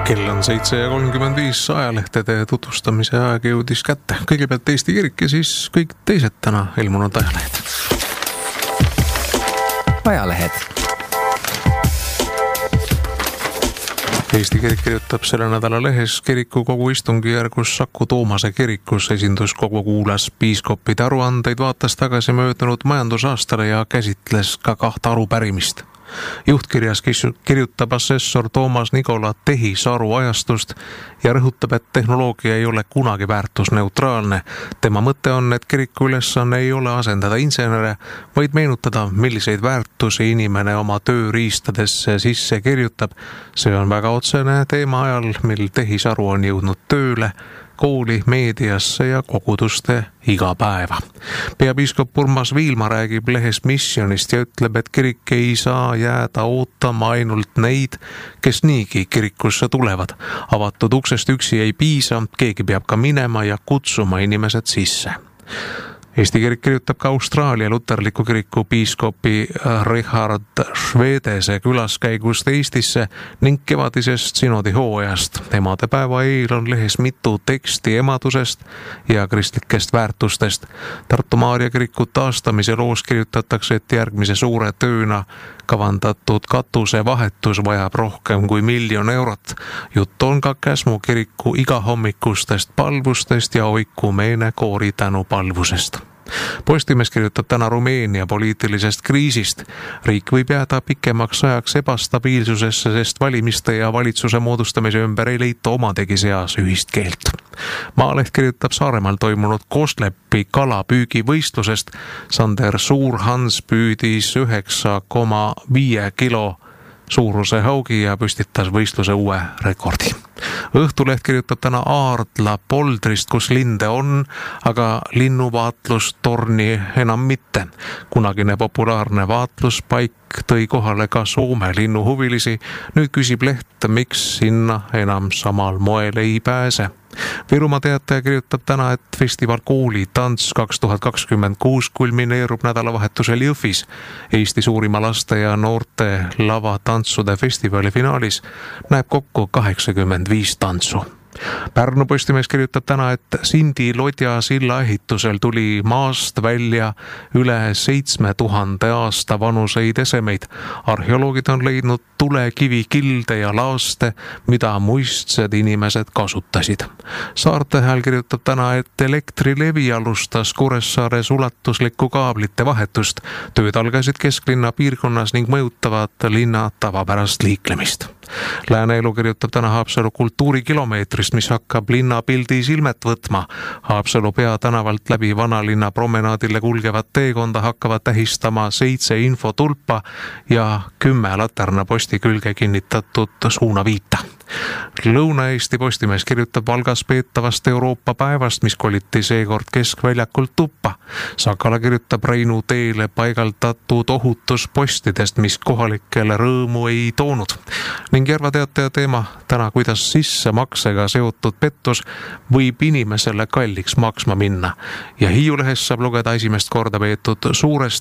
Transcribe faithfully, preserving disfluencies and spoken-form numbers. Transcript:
Kell on seitse ja kolmkümmend viis, ajalehtede tutvustamise aeg jõudis kätte. Kõigepealt Eesti Kirik ja siis kõik teised täna ilmunud ajalehed. Ajalehed. Eesti Kirik kirjutab selle nädala lehes kiriku kogu istungijärgus Saku Toomase kirikus esinduskogu kuulas piiskopide aruandeid, vaatas tagasi möödunud majandusaastale ja käsitles ka kahte arupärimist. Juhtkirjas kirjutab assessor Toomas Nikola tehisaru ajastust ja rõhutab, et tehnoloogia ei ole kunagi väärtusneutraalne. Tema mõte on, et kiriku ülesanne ei ole asendada insenere, vaid meenutada, milliseid väärtusi inimene oma tööriistadesse sisse kirjutab. See on väga otsene teema ajal, mil tehisaru on jõudnud tööle, kooli, meediasse ja koguduste iga päeva. Peapiiskop Urmas Viilma räägib lehes missionist ja ütleb, et kirik ei saa jääda ootama ainult neid, kes niigi kirikusse tulevad. Avatud uksest üksi ei piisa, keegi peab ka minema ja kutsuma inimesed sisse. Eesti Kirik kirjutab ka Austraalia luterliku kiriku piiskopi Richard Schvedese külaskäigust Eestisse ning kevadisest synodi hooajast. Emade päeva eel on lehes mitu teksti emadusest ja kristlikest väärtustest. Tartu Maarja kiriku taastamise loos kirjutatakse, et järgmise suure tööna kavandatud katuse vahetus vajab rohkem kui miljon eurot. Jutt on ka Käsmu kiriku igahommikustest palvustest ja Oiku Meene koori tänupalvusest. Postimees kirjutab täna Rumeenia poliitilisest kriisist. Riik võib jääda pikemaks ajaks ebastabiilsusesse, sest valimiste ja valitsuse moodustamise ümber ei leita omadegi seas ühist keelt. Maaleht kirjutab Saaremaal toimunud Koslepi kalapüügivõistlusest. Sander Suurhans püüdis üheksa koma viis kilo suuruse haugi ja püstitas võistluse uue rekordi. Õhtuleht kirjutab täna Aardla poldrist, kus linde on, aga linnuvaaatlustorni enam mitte. Kunagine populaarne vaatluspaik tõi kohale ka Soome linnuhuvilisi. Nüüd küsib leht, miks sinna enam samal moel ei pääse. Virumaa Teataja kirjutab täna, et festival Kooli tants kaks tuhat kakskümmend kuus kulmineerub nädalavahetusel Jõhvis. Eesti suurima laste ja noorte lavatantsude festivali finaalis näeb kokku kaheksakümmend viis tantsu. Pärnu Postimees kirjutab täna, et Sindi Lodja silla ehitusel tuli maast välja üle seitsme tuhande aasta vanuseid esemeid. Arheoloogid on leidnud tulekivi kilde ja laaste, mida muistsed inimesed kasutasid. Saarte Hääl kirjutab täna, et Elektrilevi alustas Kuressaares ulatuslikku kaablite vahetust. Tööd algasid kesklinna piirkonnas ning mõjutavad linna tavapärast liiklemist. Lääneelu kirjutab täna Haapsalu kultuurikilomeetrist, mis hakkab linnapildi silmet võtma. Haapsalu peatänavalt läbi vanalinna promenaadile kulgevat teekonda hakkavad tähistama seitse infotulpa ja kümme laternaposti külge kinnitatud suunaviita. Lõuna-Eesti Postimees kirjutab Valgas peetavast Euroopa päevast, mis koliti seekord keskväljakult tuppa. Sakala kirjutab Reinu teele paigaldatud ohutuspostidest, mis kohalikele rõõmu ei toonud. Ning Järva Teataja teema täna, kuidas sissemaksega seotud pettus võib inimesele kalliks maksma minna. Ja Hiiu lehes saab lugeda esimest korda peetud suurest